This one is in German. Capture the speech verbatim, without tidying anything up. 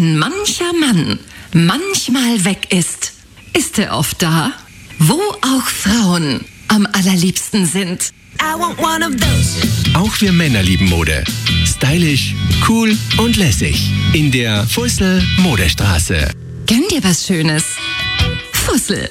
Wenn mancher Mann manchmal weg ist, ist er oft da, wo auch Frauen am allerliebsten sind. I want one of those. Auch wir Männer lieben Mode. Stylisch, cool und lässig. In der Fussel Modestraße. Gönn dir was Schönes. Fussel.